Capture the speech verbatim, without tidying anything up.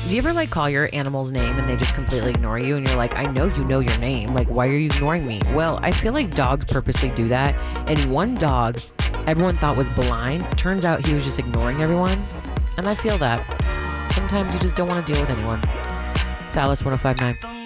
Do you ever like call your animal's name and they just completely ignore you and you're like, I know you know your name. Like, why are you ignoring me? Well, I feel like dogs purposely do that. And one dog everyone thought was blind. Turns out he was just ignoring everyone. And I feel that. Sometimes you just don't want to deal with anyone. It's Alice one oh five point nine.